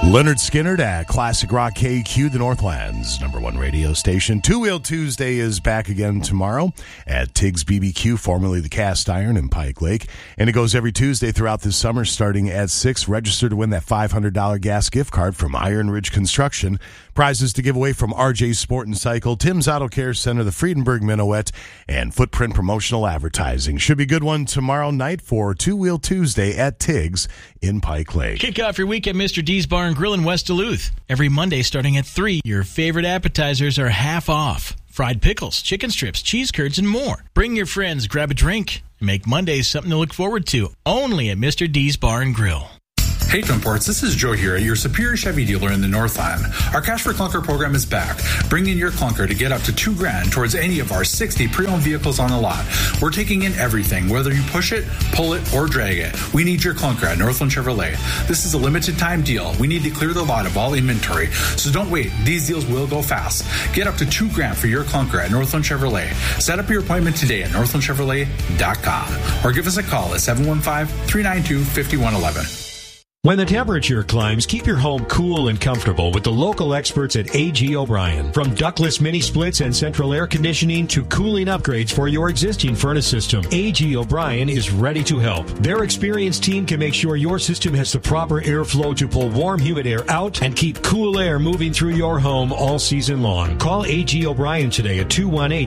Leonard Skinner at Classic Rock KQ, the Northland's #1 radio station. Two Wheel Tuesday is back again tomorrow at Tiggs BBQ, formerly the Cast Iron in Pike Lake. And it goes every Tuesday throughout this summer starting at 6. Register to win that $500 gas gift card from Iron Ridge Construction. Prizes to give away from RJ's Sport and Cycle, Tim's Auto Care Center, the Friedenberg Minuet, and Footprint Promotional Advertising. Should be a good one tomorrow night for Two Wheel Tuesday at Tiggs in Pike Lake. Kick off your week at Mr. D's Bar and Grill in West Duluth. Every Monday starting at 3, your favorite appetizers are half off. Fried pickles, chicken strips, cheese curds, and more. Bring your friends, grab a drink, and make Mondays something to look forward to. Only at Mr. D's Bar and Grill. Hey Twin Ports, this is Joe here at your Superior Chevy dealer in the Northland. Our Cash for Clunker program is back. Bring in your clunker to get up to $2,000 towards any of our 60 pre-owned vehicles on the lot. We're taking in everything, whether you push it, pull it, or drag it. We need your clunker at Northland Chevrolet. This is a limited time deal. We need to clear the lot of all inventory, so don't wait. These deals will go fast. Get up to $2,000 for your clunker at Northland Chevrolet. Set up your appointment today at northlandchevrolet.com or give us a call at 715-392-5111. When the temperature climbs, keep your home cool and comfortable with the local experts at A.G. O'Brien. From ductless mini splits and central air conditioning to cooling upgrades for your existing furnace system, A.G. O'Brien is ready to help. Their experienced team can make sure your system has the proper airflow to pull warm, humid air out and keep cool air moving through your home all season long. Call A.G. O'Brien today at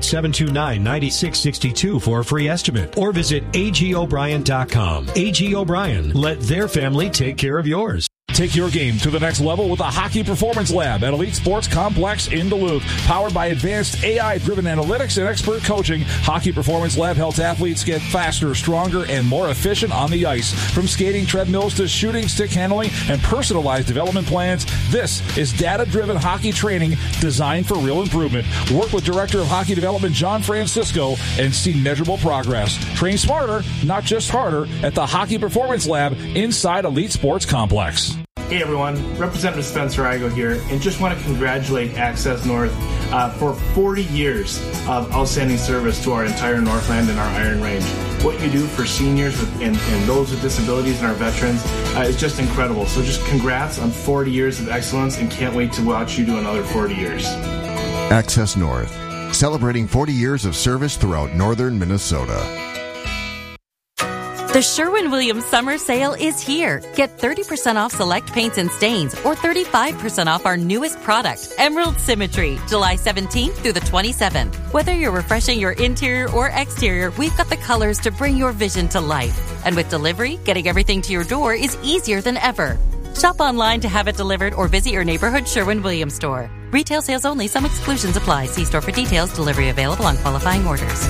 218-729-9662 for a free estimate or visit agobrien.com. A.G. O'Brien, let their family take care of yours. Take your game to the next level with the Hockey Performance Lab at Elite Sports Complex in Duluth. Powered by advanced AI-driven analytics and expert coaching, Hockey Performance Lab helps athletes get faster, stronger, and more efficient on the ice. From skating treadmills to shooting, stick handling, and personalized development plans, this is data-driven hockey training designed for real improvement. Work with Director of Hockey Development John Francisco and see measurable progress. Train smarter, not just harder, at the Hockey Performance Lab inside Elite Sports Complex. Hey everyone, Representative Spencer Igo here, and just want to congratulate Access North for 40 years of outstanding service to our entire Northland and our Iron Range. What you do for seniors and those with disabilities and our veterans is just incredible. So just congrats on 40 years of excellence, and can't wait to watch you do another 40 years. Access North, celebrating 40 years of service throughout northern Minnesota. The Sherwin-Williams Summer Sale is here. Get 30% off select paints and stains or 35% off our newest product, Emerald Symmetry, July 17th through the 27th. Whether you're refreshing your interior or exterior, we've got the colors to bring your vision to life. And with delivery, getting everything to your door is easier than ever. Shop online to have it delivered or visit your neighborhood Sherwin-Williams store. Retail sales only. Some exclusions apply. See store for details. Delivery available on qualifying orders.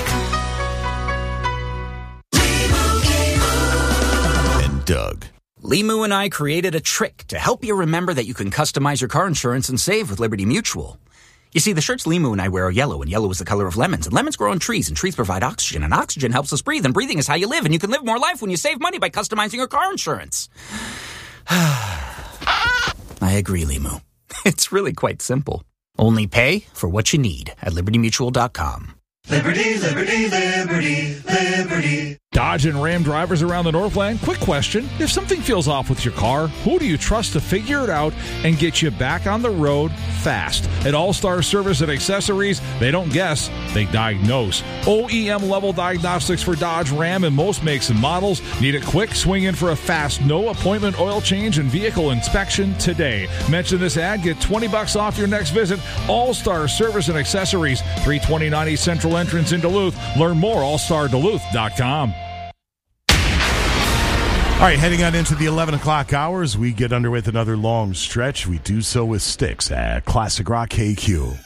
Doug. Limu and I created a trick to help you remember that you can customize your car insurance and save with Liberty Mutual. You see, the shirts Limu and I wear are yellow, and yellow is the color of lemons. And lemons grow on trees, and trees provide oxygen, and oxygen helps us breathe, and breathing is how you live, and you can live more life when you save money by customizing your car insurance. I agree, Limu. It's really quite simple. Only pay for what you need at libertymutual.com. Liberty, liberty, liberty, liberty. Dodge and Ram drivers around the Northland, quick question. If something feels off with your car, who do you trust to figure it out and get you back on the road fast? At All-Star Service and Accessories, they don't guess, they diagnose. OEM-level diagnostics for Dodge, Ram, and most makes and models. Need it quick? Swing in for a fast, no-appointment oil change and vehicle inspection today. Mention this ad, get $20 off your next visit. All-Star Service and Accessories, 329 East Central entrance in Duluth. Learn more, allstarduluth.com. All right, heading on into the 11 o'clock hours, we get underway with another long stretch. We do so with Styx at Classic Rock KQ.